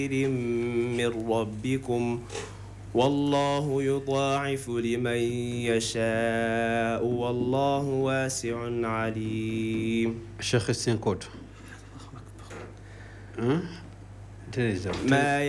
من ربكم والله يضاعف لمن يشاء والله واسع عليم. الشيخ السنكوت ما